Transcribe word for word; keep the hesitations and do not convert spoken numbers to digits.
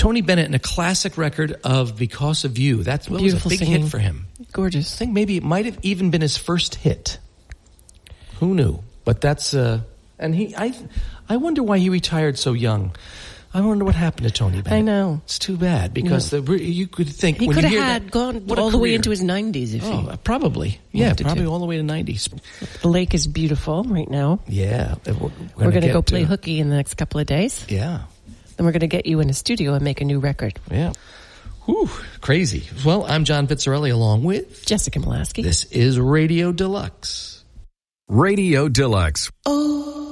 Tony Bennett and a classic record of Because of You. That well, was a big singing. hit for him. Gorgeous. I think maybe it might have even been his first hit. Who knew? But that's uh, and he. I I wonder why he retired so young. I wonder what happened to Tony Bennett. I know. It's too bad because Yeah. the, you could think He when could you have hear had that, gone what a all the way career. into his nineties if Oh, he probably. Yeah, wanted probably to. all the way to nineties. The lake is beautiful right now. Yeah. We're, we're We're going to get go play to- hooky in the next couple of days. Yeah. Then we're going to get you in a studio and make a new record. Yeah. Whew, crazy. Well, I'm John Pizzarelli along with Jessica Molaski. This is Radio Deluxe. Radio Deluxe. Oh.